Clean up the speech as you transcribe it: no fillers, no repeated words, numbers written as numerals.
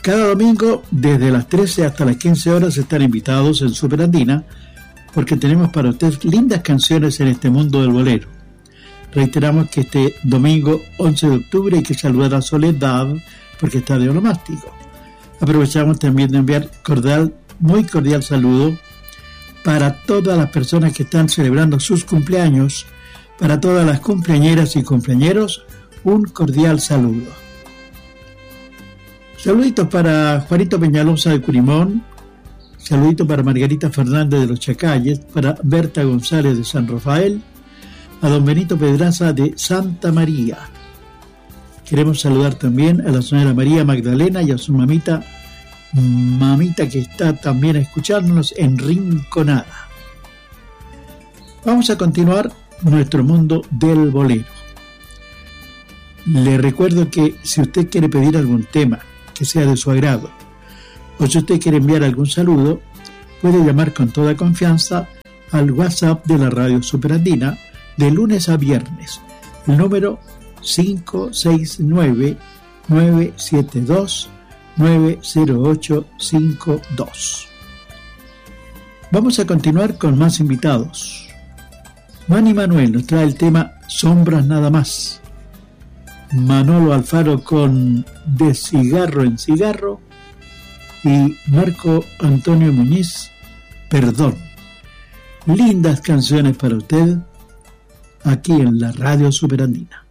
Cada domingo, desde las 13 hasta las 15 horas, están invitados en Superandina, porque tenemos para ustedes lindas canciones en este mundo del bolero. Reiteramos que este domingo 11 de octubre hay que saludar a Soledad, porque está de onomástico. Aprovechamos también de enviar muy cordial saludo para todas las personas que están celebrando sus cumpleaños, para todas las cumpleañeras y cumpleañeros, un cordial saludo. Saluditos para Juanito Peñalosa de Curimón, saluditos para Margarita Fernández de los Chacalles, para Berta González de San Rafael, a don Benito Pedraza de Santa María. Queremos saludar también a la señora María Magdalena y a su mamita que está también escuchándonos en Rinconada. Vamos a continuar nuestro mundo del bolero. Le recuerdo que si usted quiere pedir algún tema que sea de su agrado, o si usted quiere enviar algún saludo, puede llamar con toda confianza al WhatsApp de la Radio Superandina de lunes a viernes, el número 569-972-90852. Vamos a continuar con más invitados. Manny Manuel nos trae el tema Sombras Nada Más. Manolo Alfaro con De Cigarro en Cigarro y Marco Antonio Muñiz, Perdón. Lindas canciones para usted aquí en la Radio Superandina.